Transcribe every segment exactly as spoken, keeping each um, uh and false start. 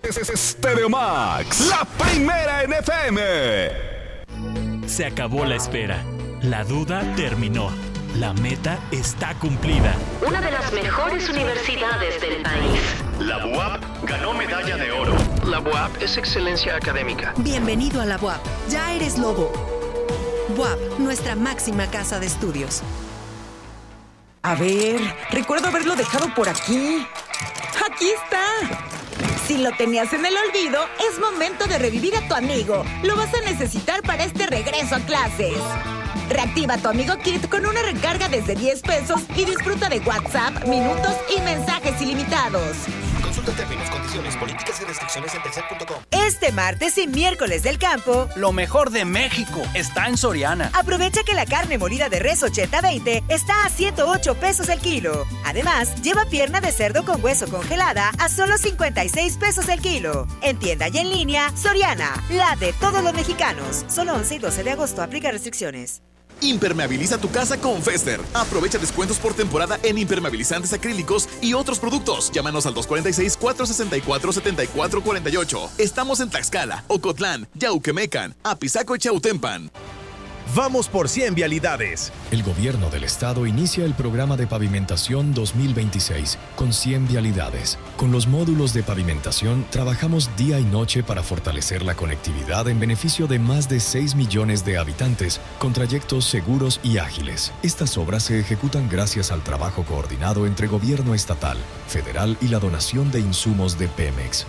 Stereo Max, la primera en F M. Se acabó la espera. La duda terminó. La meta está cumplida. Una de las mejores universidades del país. La U A P ganó medalla de oro. La U A P es excelencia académica. Bienvenido a la U A P. Ya eres lobo. U A P, nuestra máxima casa de estudios. A ver, recuerdo haberlo dejado por aquí. ¡Aquí está! Si lo tenías en el olvido, es momento de revivir a tu amigo. Lo vas a necesitar para este regreso a clases. Reactiva tu Amigo Kit con una recarga desde diez pesos y disfruta de WhatsApp, minutos y mensajes ilimitados. Consulta términos, condiciones, políticas y restricciones en telcel punto com. Este martes y miércoles del campo, lo mejor de México está en Soriana. Aprovecha que la carne molida de res ochenta veinte está a ciento ocho pesos el kilo. Además, lleva pierna de cerdo con hueso congelada a solo cincuenta y seis pesos el kilo. En tienda y en línea, Soriana, la de todos los mexicanos. Solo once y doce de agosto, aplica restricciones. Impermeabiliza tu casa con Fester. Aprovecha descuentos por temporada en impermeabilizantes acrílicos y otros productos. Llámanos al dos cuatro seis, cuatro seis cuatro, siete cuatro cuatro ocho. Estamos en Tlaxcala, Ocotlán, Yauquemecan, Apizaco y Chautempan. Vamos por cien vialidades. El gobierno del estado inicia el programa de pavimentación dos mil veintiséis con cien vialidades. Con los módulos de pavimentación trabajamos día y noche para fortalecer la conectividad en beneficio de más de seis millones de habitantes con trayectos seguros y ágiles. Estas obras se ejecutan gracias al trabajo coordinado entre gobierno estatal, federal y la donación de insumos de Pemex.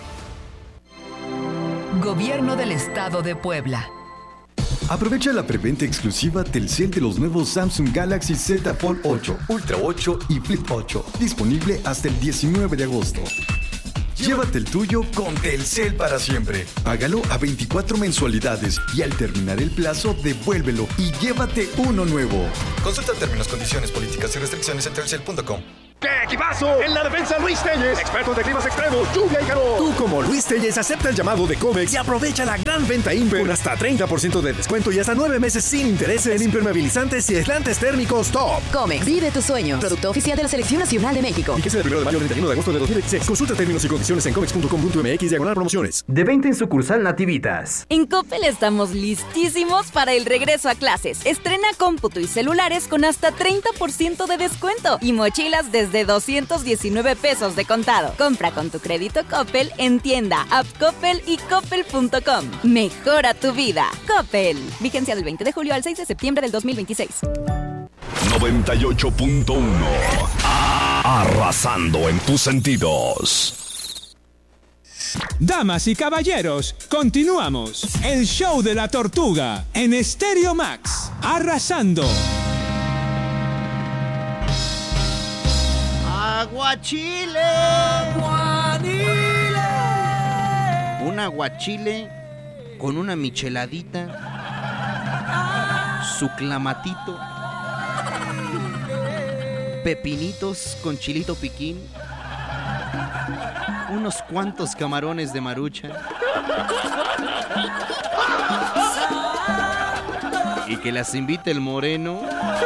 Gobierno del Estado de Puebla. Aprovecha la preventa exclusiva Telcel de los nuevos Samsung Galaxy Z Fold ocho, Ultra ocho y Flip ocho. Disponible hasta el diecinueve de agosto. Llévate el tuyo con Telcel para siempre. Págalo a veinticuatro mensualidades y al terminar el plazo, devuélvelo y llévate uno nuevo. Consulta términos, condiciones, políticas y restricciones en telcel punto com. ¡Qué equipazo! En la defensa, Luis Telles, expertos de climas extremos, lluvia y calor. Tú, como Luis Telles, acepta el llamado de Comex y aprovecha la gran venta Imper con hasta treinta por ciento de descuento y hasta nueve meses sin intereses en impermeabilizantes y aislantes térmicos top. Comex, vive tus sueños. Producto oficial de la Selección Nacional de México. Fíjese del primero de mayo al treinta y uno de agosto de dos mil veintiséis. Consulta términos y condiciones en comex punto com punto m x diagonal promociones. De veinte en sucursal Nativitas. En Coppel estamos listísimos para el regreso a clases. Estrena cómputo y celulares con hasta treinta por ciento de descuento y mochilas desde doscientos diecinueve pesos de contado. Compra con tu crédito Coppel en tienda, app Coppel y coppel punto com. Mejora tu vida. Coppel. Vigencia del veinte de julio al seis de septiembre del dos mil veintiséis. noventa y ocho punto uno. Arrasando en tus sentidos. Damas y caballeros, continuamos. El show de la tortuga en Stereo Max. Arrasando. Aguachile. Aguanile. Un aguachile con una micheladita, su clamatito, pepinitos con chilito piquín, unos cuantos camarones de marucha y que las invite el moreno.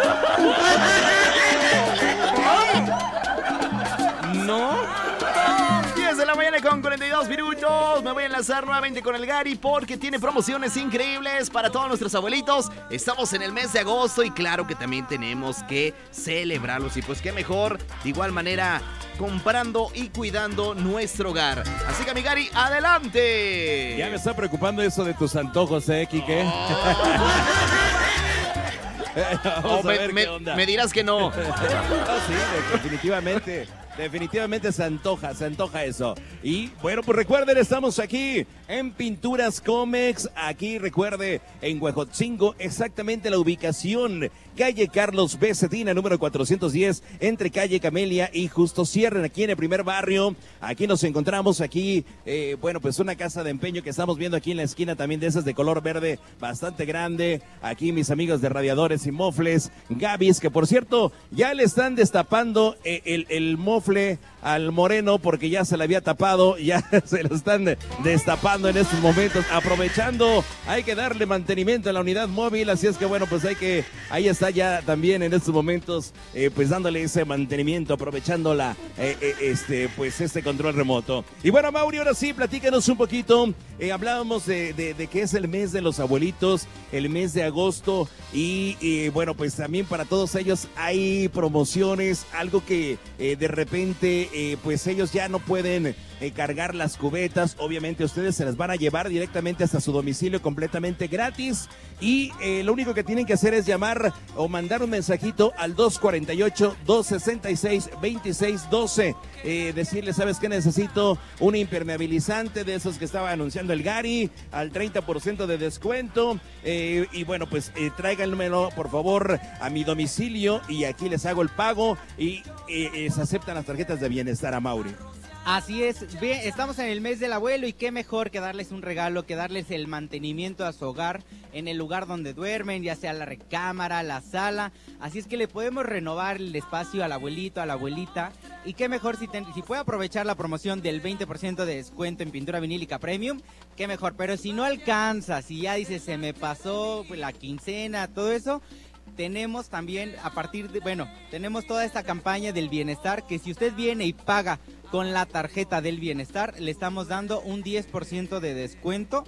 ¿No? diez de la mañana con cuarenta y dos minutos. Me voy a enlazar nuevamente con el Gary porque tiene promociones increíbles para todos nuestros abuelitos. Estamos en el mes de agosto y claro que también tenemos que celebrarlos. Y pues qué mejor, de igual manera, comprando y cuidando nuestro hogar. Así que, mi Gary, adelante. Ya me está preocupando eso de tus antojos, ¿eh, Quique? Oh. Vamos oh, a ver me, qué onda. Me dirás que no. No, sí, definitivamente. Definitivamente se antoja, se antoja eso. Y bueno, pues recuerden, estamos aquí en Pinturas Comex. Aquí, recuerde, en Huejotzingo, exactamente la ubicación. Calle Carlos B. Cetina, número cuatrocientos diez, entre calle Camelia y Justo Sierra, aquí en el primer barrio. Aquí nos encontramos, aquí, eh, bueno, pues una casa de empeño que estamos viendo aquí en la esquina también de esas de color verde, bastante grande. Aquí mis amigos de Radiadores y Mofles, Gabis, que por cierto, ya le están destapando el, el, el mofle al moreno porque ya se le había tapado, ya se lo están destapando. trabajando en estos momentos, aprovechando, hay que darle mantenimiento a la unidad móvil, así es que bueno, pues hay que, ahí está ya también en estos momentos, eh, pues dándole ese mantenimiento, aprovechando la, eh, eh, este, pues este control remoto. Y bueno, Mauri, ahora sí, platícanos un poquito, eh, hablábamos de, de, de que es el mes de los abuelitos, el mes de agosto, y eh, bueno, pues también para todos ellos hay promociones, algo que eh, de repente, eh, pues ellos ya no pueden eh, cargar las cubetas, obviamente ustedes se las van a llevar directamente hasta su domicilio completamente gratis, y eh, lo único que tienen que hacer es llamar o mandar un mensajito al dos cuatro ocho, dos seis seis, dos seis uno dos, eh, decirle, ¿sabes qué? Necesito un impermeabilizante de esos que estaba anunciando el Gary, al treinta por ciento de descuento, eh, y bueno, pues eh, tráiganmelo por favor a mi domicilio y aquí les hago el pago, y eh, eh, se aceptan las tarjetas de bienestar, a Mauri. Así es, bien, estamos en el mes del abuelo y qué mejor que darles un regalo, que darles el mantenimiento a su hogar, en el lugar donde duermen, ya sea la recámara, la sala, así es que le podemos renovar el espacio al abuelito, a la abuelita, y qué mejor si, ten, si puede aprovechar la promoción del veinte por ciento de descuento en pintura vinílica premium, qué mejor, pero si no alcanza, si ya dice se me pasó pues, la quincena, todo eso, tenemos también a partir de, bueno, tenemos toda esta campaña del bienestar, que si usted viene y paga con la tarjeta del bienestar, le estamos dando un diez por ciento de descuento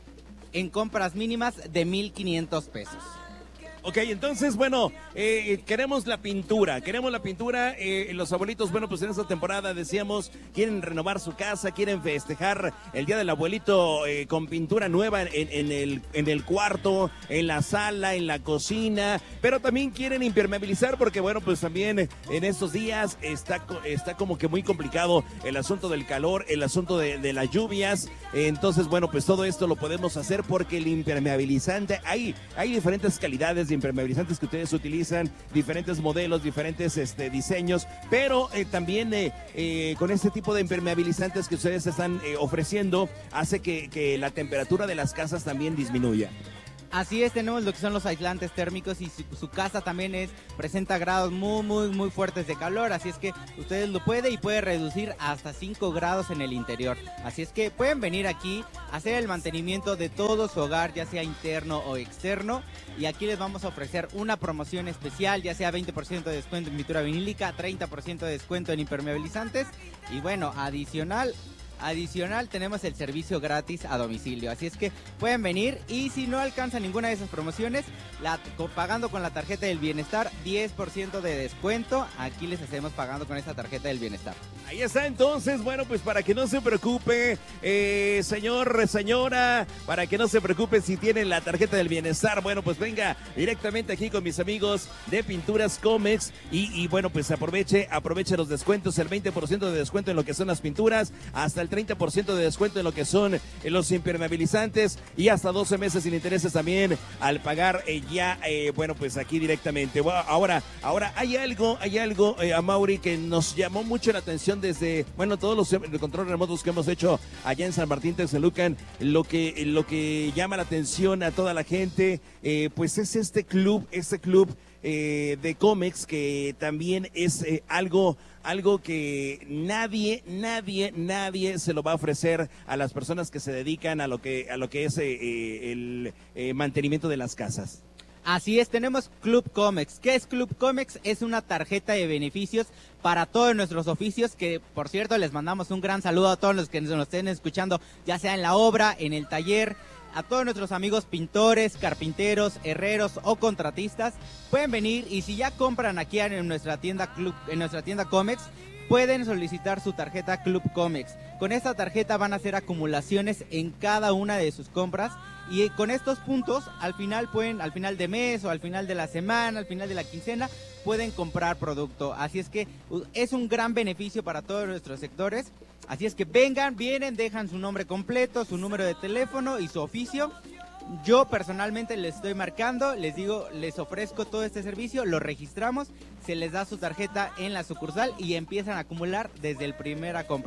en compras mínimas de mil quinientos pesos. Ok, entonces, bueno, eh, queremos la pintura, queremos la pintura, eh, los abuelitos, bueno, pues en esta temporada decíamos, quieren renovar su casa, quieren festejar el Día del Abuelito eh, con pintura nueva en, en, el, en el cuarto, en la sala, en la cocina, pero también quieren impermeabilizar porque, bueno, pues también en estos días está, está como que muy complicado el asunto del calor, el asunto de, de las lluvias, eh, entonces, bueno, pues todo esto lo podemos hacer porque el impermeabilizante, hay, hay diferentes calidades de impermeabilizantes que ustedes utilizan, diferentes modelos, diferentes este, diseños, pero eh, también eh, eh, con este tipo de impermeabilizantes que ustedes están eh, ofreciendo, hace que, que la temperatura de las casas también disminuya. Así es, tenemos lo que son los aislantes térmicos y su, su casa también es presenta grados muy, muy, muy fuertes de calor, así es que ustedes lo pueden y puede reducir hasta cinco grados en el interior. Así es que pueden venir aquí a hacer el mantenimiento de todo su hogar, ya sea interno o externo, y aquí les vamos a ofrecer una promoción especial, ya sea veinte por ciento de descuento en pintura vinílica, treinta por ciento de descuento en impermeabilizantes, y bueno, adicional... Adicional, tenemos el servicio gratis a domicilio, así es que pueden venir y si no alcanza ninguna de esas promociones, la, pagando con la tarjeta del bienestar, diez por ciento de descuento, aquí les hacemos pagando con esta tarjeta del bienestar. Ahí está entonces, bueno, pues para que no se preocupe, eh, señor, señora, para que no se preocupe si tienen la tarjeta del bienestar, bueno, pues venga directamente aquí con mis amigos de Pinturas Comex y, y bueno, pues aproveche, aproveche los descuentos, el veinte por ciento de descuento en lo que son las pinturas, hasta el treinta por ciento de descuento en lo que son eh, los impermeabilizantes y hasta doce meses sin intereses también al pagar eh, ya, eh, bueno, pues aquí directamente. Bueno, ahora, ahora hay algo, hay algo, eh, a Mauri, que nos llamó mucho la atención desde, bueno, todos los controles remotos que hemos hecho allá en San Martín Texmelucan, lo que, lo que llama la atención a toda la gente, eh, pues es este club, este club eh, de cómics que también es eh, algo... algo que nadie, nadie, nadie se lo va a ofrecer a las personas que se dedican a lo que, a lo que es eh, el eh, mantenimiento de las casas. Así es, tenemos Club Comex. ¿Qué es Club Comex? Es una tarjeta de beneficios para todos nuestros oficios, que por cierto les mandamos un gran saludo a todos los que nos estén escuchando, ya sea en la obra, en el taller, a todos nuestros amigos pintores, carpinteros, herreros o contratistas. Pueden venir y si ya compran aquí en nuestra tienda Club, en nuestra tienda Comex, pueden solicitar su tarjeta Club Comex. Con esta tarjeta van a hacer acumulaciones en cada una de sus compras y con estos puntos al final pueden, al final de mes o al final de la semana, al final de la quincena, pueden comprar producto. Así es que es un gran beneficio para todos nuestros sectores. Así es que vengan, vienen, dejan su nombre completo, su número de teléfono y su oficio. Yo personalmente les estoy marcando, les digo, les ofrezco todo este servicio, lo registramos, se les da su tarjeta en la sucursal y empiezan a acumular desde la primera compra.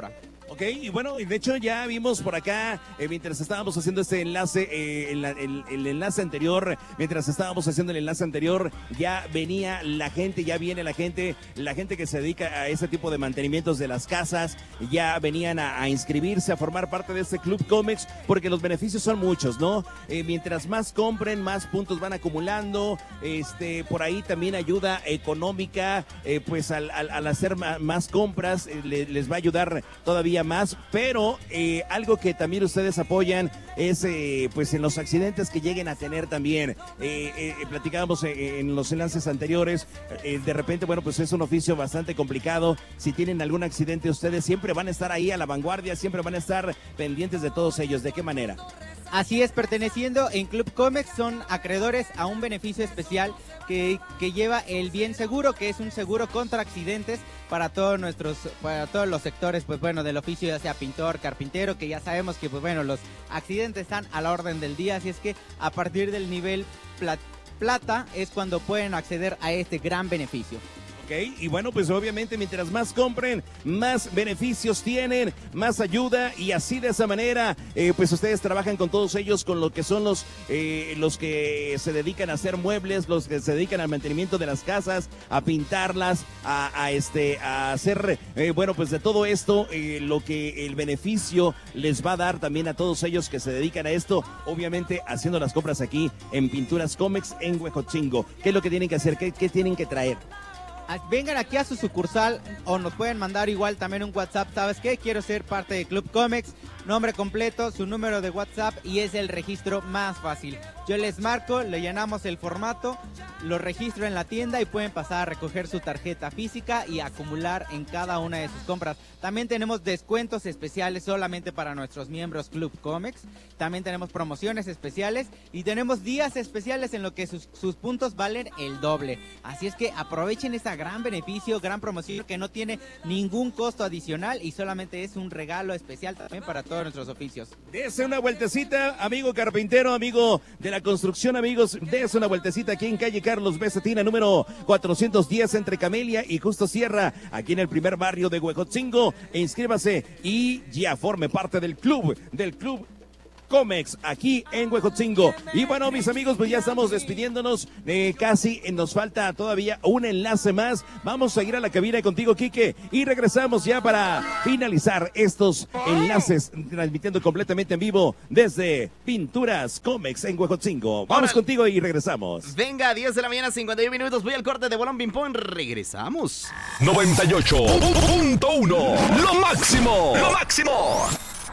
Ok, y bueno, de hecho ya vimos por acá, eh, mientras estábamos haciendo este enlace, eh, el, el, el enlace anterior, mientras estábamos haciendo el enlace anterior, ya venía la gente, ya viene la gente, la gente que se dedica a ese tipo de mantenimientos de las casas, ya venían a, a inscribirse, a formar parte de este Club Comex, porque los beneficios son muchos, ¿no? Eh, mientras más compren, más puntos van acumulando, este, por ahí también ayuda económica, eh, pues al, al, al hacer ma, más compras, eh, le, les va a ayudar todavía más, pero eh, algo que también ustedes apoyan es eh, pues en los accidentes que lleguen a tener también. Eh, eh, platicábamos eh, en los enlaces anteriores, eh, de repente, bueno, pues es un oficio bastante complicado. Si tienen algún accidente, ustedes siempre van a estar ahí a la vanguardia, siempre van a estar pendientes de todos ellos. ¿De qué manera? Así es, perteneciendo en Club Comex son acreedores a un beneficio especial que, que lleva el Bien Seguro, que es un seguro contra accidentes para todos nuestros, para todos los sectores, pues bueno, del oficio, ya sea pintor, carpintero, que ya sabemos que, pues bueno, los accidentes están a la orden del día, así es que a partir del nivel plat- plata es cuando pueden acceder a este gran beneficio. Ok, y bueno, pues obviamente mientras más compren, más beneficios tienen, más ayuda, y así de esa manera, eh, pues ustedes trabajan con todos ellos, con lo que son los, eh, los que se dedican a hacer muebles, los que se dedican al mantenimiento de las casas, a pintarlas, a, a, este, a hacer, eh, bueno, pues de todo esto, eh, lo que el beneficio les va a dar también a todos ellos que se dedican a esto, obviamente haciendo las compras aquí en Pinturas Comex en Huejotzingo. ¿Qué es lo que tienen que hacer? ¿Qué, qué tienen que traer? Vengan aquí a su sucursal o nos pueden mandar igual también un WhatsApp. ¿Sabes qué? Quiero ser parte de Club Comex. Nombre completo, su número de WhatsApp y es el registro más fácil. Yo les marco, le llenamos el formato, lo registro en la tienda y pueden pasar a recoger su tarjeta física y acumular en cada una de sus compras. También tenemos descuentos especiales solamente para nuestros miembros Club Comex. También tenemos promociones especiales y tenemos días especiales en los que sus, sus puntos valen el doble. Así es que aprovechen este gran beneficio, gran promoción que no tiene ningún costo adicional y solamente es un regalo especial también para todos nuestros oficios. Dese una vueltecita, amigo carpintero, amigo de la construcción, amigos, dese una vueltecita aquí en calle Carlos B. Cetina, número cuatrocientos diez, entre Camelia y Justo Sierra, aquí en el primer barrio de Huejotzingo. E inscríbase y ya forme parte del club, del club Comex, aquí en Huejotzingo. Y bueno, mis amigos, pues ya estamos despidiéndonos, eh, casi nos falta todavía un enlace más. Vamos a ir a la cabina contigo, Quique, y regresamos ya para finalizar estos enlaces, transmitiendo completamente en vivo desde Pinturas Comex en Huejotzingo. Vamos Ahora, contigo y regresamos. Venga, diez de la mañana, cincuenta y uno minutos, voy al corte de Bolón Ping Pong, regresamos. noventa y ocho punto uno, lo máximo, lo máximo.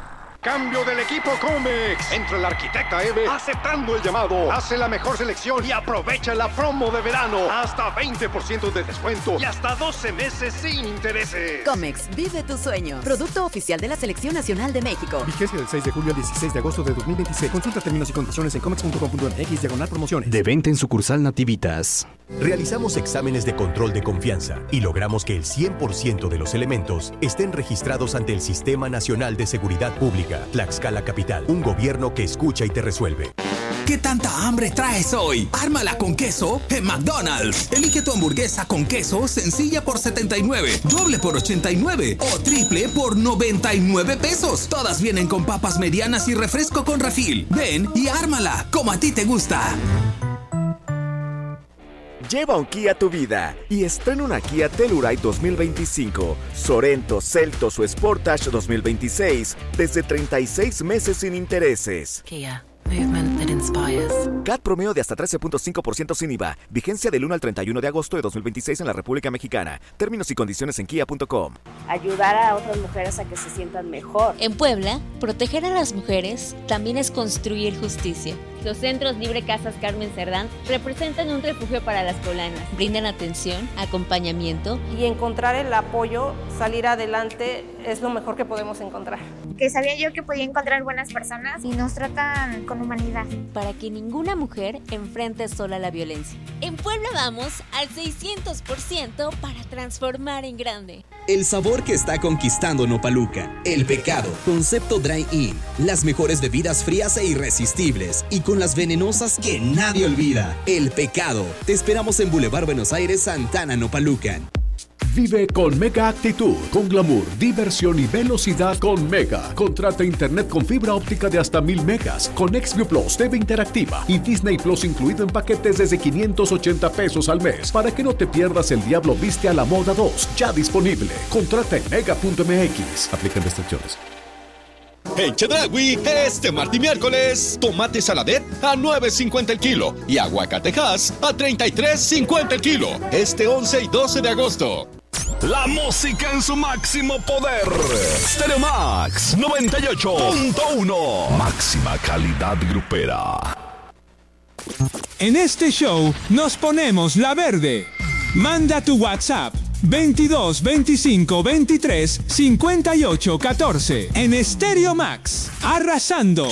Cambio del equipo Comex. Entra el arquitecta Eve aceptando el llamado. Hace la mejor selección y aprovecha la promo de verano. Hasta veinte por ciento de descuento y hasta doce meses sin intereses. Comex, vive tus sueños. Producto oficial de la Selección Nacional de México. Vigencia del seis de julio al dieciséis de agosto de dos mil veintiséis. Consulta términos y condiciones en comex punto com punto m x diagonal promociones. De venta en sucursal Nativitas. Realizamos exámenes de control de confianza y logramos que el cien por ciento de los elementos estén registrados ante el Sistema Nacional de Seguridad Pública. Tlaxcala Capital, un gobierno que escucha y te resuelve. ¿Qué tanta hambre traes hoy? Ármala con queso en McDonald's. Elige tu hamburguesa con queso sencilla por setenta y nueve, doble por ochenta y nueve o triple por noventa y nueve pesos. Todas vienen con papas medianas y refresco con refil. Ven y ármala como a ti te gusta. Lleva un Kia a tu vida y estrena una Kia Telluride dos mil veinticinco, Sorento, Seltos o Sportage dos mil veintiséis desde treinta y seis meses sin intereses. Kia, movement that inspires. C A T promedio de hasta trece punto cinco por ciento sin I V A. Vigencia del uno al treinta y uno de agosto de dos mil veintiséis en la República Mexicana. Términos y condiciones en kia punto com. Ayudar a otras mujeres a que se sientan mejor. En Puebla, proteger a las mujeres también es construir justicia. Los centros Libre Casas Carmen Cerdán representan un refugio para las poblanas. Brindan atención, acompañamiento. Y encontrar el apoyo, salir adelante, es lo mejor que podemos encontrar. Que sabía yo que podía encontrar buenas personas y nos tratan con humanidad. Para que ninguna mujer enfrente sola la violencia. En Puebla vamos al seiscientos por ciento para transformar en grande. El sabor que está conquistando Nopaluca. El Pecado. Concepto Dry-In. Las mejores bebidas frías e irresistibles. Y con las venenosas que nadie olvida. El Pecado. Te esperamos en Boulevard Buenos Aires, Santana, Nopalucan. Vive con Mega Actitud, con glamour, diversión y velocidad con Mega. Contrata internet con fibra óptica de hasta mil megas, con Xview Plus, T V interactiva y Disney Plus incluido en paquetes desde quinientos ochenta pesos al mes, para que no te pierdas El Diablo Viste a la Moda dos, ya disponible. Contrata en mega punto m x. Aplican restricciones. En Chedraui, este martes y miércoles, tomate saladet a nueve cincuenta el kilo y aguacatejas a treinta y tres cincuenta el kilo. Este once y doce de agosto. La música en su máximo poder. Stereo Max noventa y ocho punto uno. Máxima calidad grupera. En este show nos ponemos la verde. Manda tu WhatsApp veintidós veinticinco veintitrés cincuenta y ocho catorce en Stereo Max, arrasando.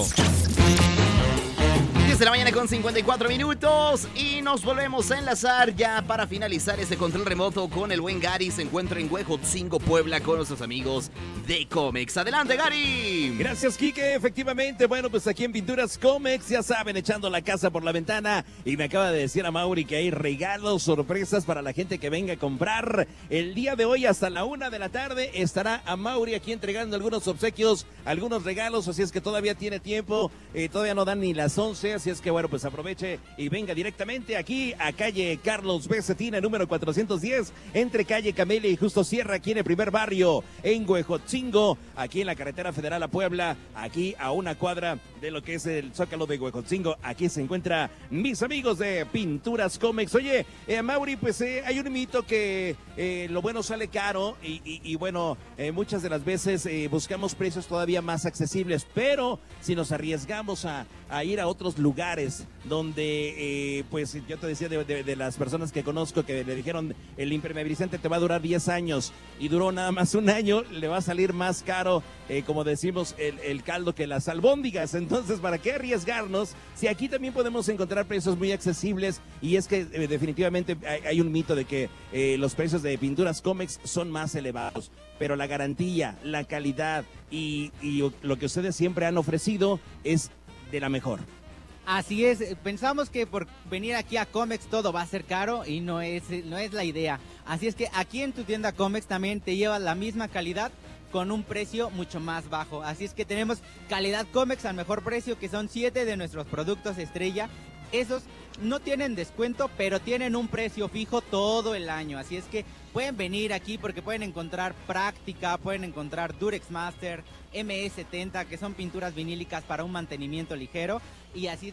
diez de la mañana con cincuenta y cuatro minutos y nos volvemos a enlazar ya para finalizar este control remoto con el buen Gary. Se encuentra en Huejotzingo, Puebla, con nuestros amigos de Comex. Adelante, Gary. Gracias, Quique. Efectivamente, bueno, pues aquí en Pinturas Comex, ya saben, echando la casa por la ventana. Y me acaba de decir a Mauri que hay regalos, sorpresas para la gente que venga a comprar. El día de hoy hasta la una de la tarde estará a Mauri aquí entregando algunos obsequios, algunos regalos, así es que todavía tiene tiempo. Eh, todavía no dan ni las once, así es que bueno, pues aproveche y venga directamente aquí a calle Carlos B. Cetina, número cuatrocientos diez, entre calle Camelia y Justo Sierra, aquí en el primer barrio, en Huejotzingo, aquí en la carretera federal a Puebla, aquí a una cuadra de lo que es el Zócalo de Huejotzingo. Aquí se encuentra mis amigos de Pinturas Comex. Oye, eh, Mauri, pues eh, hay un mito que eh, lo bueno sale caro y, y, y bueno, eh, muchas de las veces eh, buscamos precios todavía más accesibles, pero si nos arriesgamos a, a ir a otros lugares donde, eh, pues yo te decía de, de, de las personas que conozco que le dijeron el impermeabilizante te va a durar diez años y duró nada más un año, le va a salir más caro, eh, como decimos, el, el caldo que las albóndigas. Entonces, ¿para qué arriesgarnos si aquí también podemos encontrar precios muy accesibles? Y es que eh, definitivamente hay, hay un mito de que eh, los precios de Pinturas Comex son más elevados, pero la garantía, la calidad y, y lo que ustedes siempre han ofrecido es de la mejor. Así es, pensamos que por venir aquí a Comex todo va a ser caro y no es, no es la idea. Así es que aquí en tu tienda Comex también te llevas la misma calidad con un precio mucho más bajo. Así es que tenemos calidad Comex al mejor precio, que son siete de nuestros productos estrella. Esos no tienen descuento, pero tienen un precio fijo todo el año. Así es que pueden venir aquí porque pueden encontrar Práctica, pueden encontrar Durex Master, M E setenta, que son pinturas vinílicas para un mantenimiento ligero. Y así